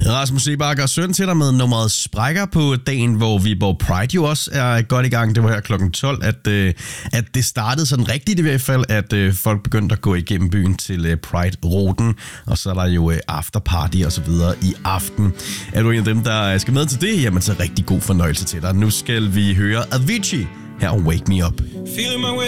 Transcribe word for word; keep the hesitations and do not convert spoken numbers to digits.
Rasmus Sebakker, søn til dig med nummeret Sprækker på dagen, hvor Viborg Pride jo også er godt i gang. Det var her klokken tolv, at, øh, at det startede sådan rigtigt i hvert fald, at øh, folk begyndte at gå igennem byen til øh, Pride-ruten. Og så er der jo øh, afterparty og så videre i aften. Er du en af dem, der skal med til det? Jamen så rigtig god fornøjelse til dig. Nu skal vi høre Avicii her, Wake Me Up.